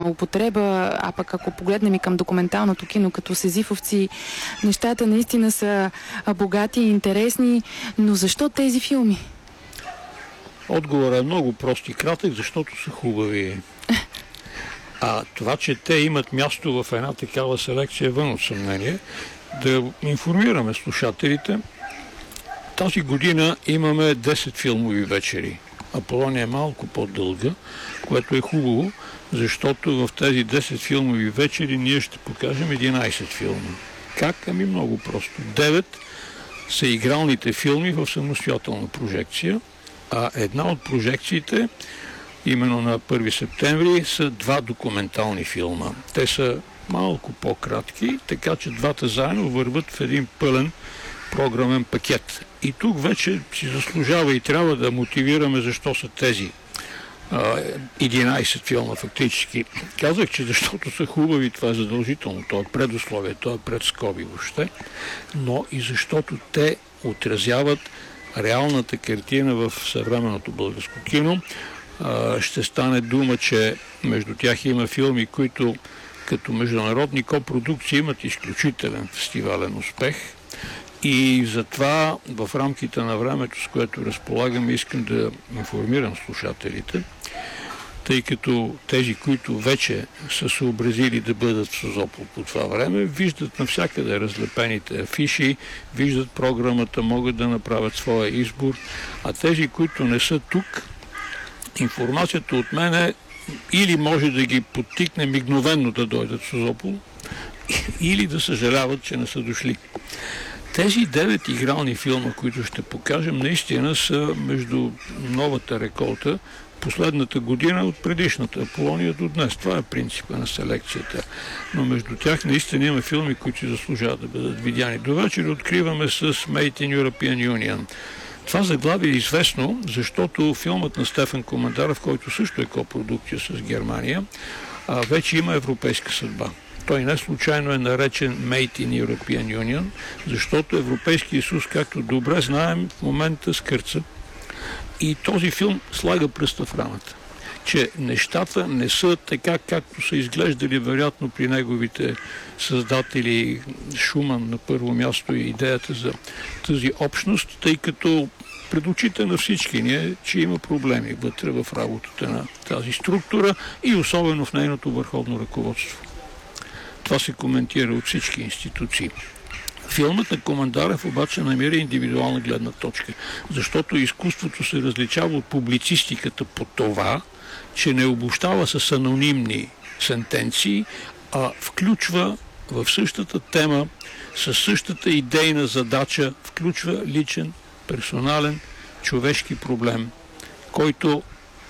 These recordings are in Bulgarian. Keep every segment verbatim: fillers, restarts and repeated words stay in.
употреба, а пък ако погледнем и към документалното кино, като Сезифовци, нещата наистина са богати и интересни, но защо тези филми? Отговорът е много прост и кратък, защото са хубави. А това, че те имат място в една такава селекция, е вън от съмнение. Да информираме слушателите. Тази година имаме десет филмови вечери. Аполония е малко по-дълга, което е хубаво, защото в тези десет филмови вечери ние ще покажем единайсет филма. Как? Ами много просто. девет са игралните филми в самостоятелна прожекция, а една от прожекциите, именно на първи септември, са два документални филма. Те са малко по-кратки, така че двата заедно върват в един пълен програмен пакет. И тук вече си заслужава и трябва да мотивираме защо са тези единайсет филма фактически. Казах, че защото са хубави, това е задължително, това е предусловие, това е пред скоби въобще, но и защото те отразяват реалната картина в съвременното българско кино. Ще стане дума, че между тях има филми, които като международни копродукции имат изключителен фестивален успех. И затова в рамките на времето, с което разполагаме, искам да информирам слушателите, тъй като тези, които вече са съобразили да бъдат в Созопол по това време, виждат навсякъде разлепените афиши, виждат програмата, могат да направят своя избор, а тези, които не са тук, информацията от мен е или може да ги подтикне мигновенно да дойдат в Созопол, или да съжаляват, че не са дошли. Тези девет игрални филма, които ще покажем, наистина са между новата реколта, последната година от предишната Аполония до днес. Това е принципа на селекцията. Но между тях наистина има филми, които заслужават да бъдат видяни. До вечер откриваме с Made in European Union. Това заглавие е известно, защото филмът на Стефан Командаров, който също е копродукция с Германия, вече има европейска съдба. Той не случайно е наречен Made in European Union, защото Европейския съюз, както добре знаем, в момента скърца. И този филм слага пръста в раната, че нещата не са така, както са изглеждали вероятно при неговите създатели, Шуман на първо място и идеята за тази общност, тъй като пред очите на всички ние, че има проблеми вътре в работата на тази структура и особено в нейното върховно ръководство. Това се коментира от всички институции. Филмът на Командаров обаче намира индивидуална гледна точка, защото изкуството се различава от публицистиката по това, че не обобщава с анонимни сентенции, а включва в същата тема, със същата идейна задача, включва личен, персонален, човешки проблем, който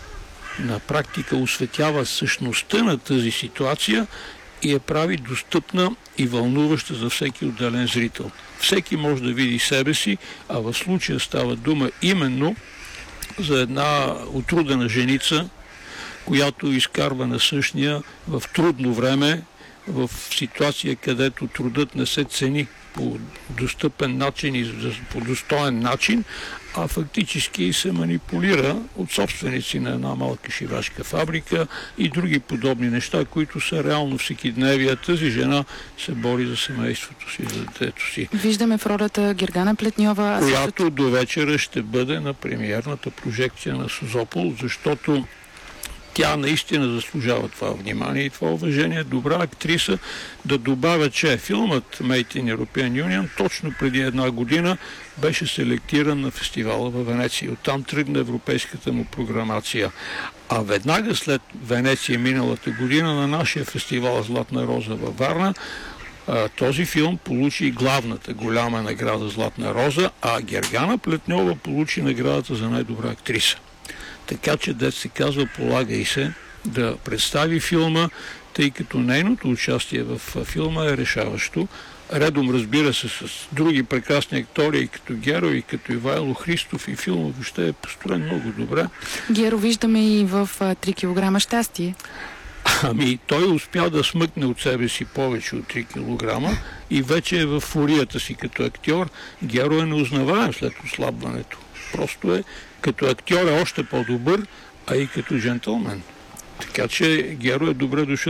на практика осветява същността на тази ситуация и я прави достъпна и вълнуваща за всеки отделен зрител. Всеки може да види себе си, а в случая става дума именно за една отрудена женица, която изкарва на същия в трудно време, в ситуация, където трудът не се цени по достъпен начин и по достоен начин, а фактически се манипулира от собственици на една малка шивашка фабрика и други подобни неща, които са реално всекидневия. Тази жена се бори за семейството си, за детето си. Виждаме в ролята Гергана Плетньова. Която също до вечера ще бъде на премиерната прожекция на Созопол, защото тя наистина заслужава това внимание и това уважение. Добра актриса. Да добавя, че филмът Made in European Union точно преди една година беше селектиран на фестивала във Венеция. Оттам тръгна европейската му програмация. А веднага след Венеция миналата година на нашия фестивал Златна роза във Варна този филм получи главната голяма награда Златна роза, а Гергана Плетньова получи наградата за най-добра актриса. Така че, дет се казва, полага и се да представи филма, тъй като нейното участие в филма е решаващо. Редом, разбира се, с други прекрасни актори, и като Геро, и като Ивайло Христов, и филмът въобще е построен много добре. Геро виждаме и в три килограма щастие. Ами, той успя да смъкне от себе си повече от три килограма и вече е в фурията си като актьор. Геро е неузнаваем след ослабването. Просто е, като актьор е още по-добър, а и като джентълмен. Така че Геро е добре дошъл